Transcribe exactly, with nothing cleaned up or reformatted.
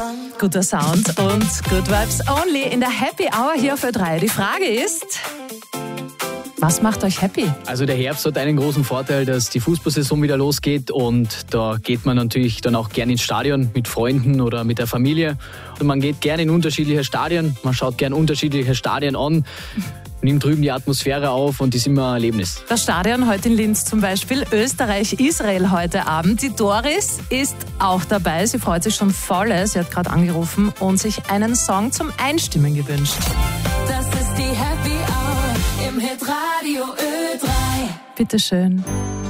Guter Sound und Good Vibes Only in der Happy Hour hier auf Ö drei. Die Frage ist, was macht euch happy? Also der Herbst hat einen großen Vorteil, dass die Fußballsaison wieder losgeht und da geht man natürlich dann auch gerne ins Stadion mit Freunden oder mit der Familie. Und man geht gerne in unterschiedliche Stadien, man schaut gerne unterschiedliche Stadien an, nimmt drüben die Atmosphäre auf und das ist immer ein Erlebnis. Das Stadion heute in Linz zum Beispiel, Österreich-Israel heute Abend. Die Doris ist auch dabei, sie freut sich schon voll. Sie hat gerade angerufen und sich einen Song zum Einstimmen gewünscht. Das ist die Happy Hour im Hitradio Ö drei. Bitteschön.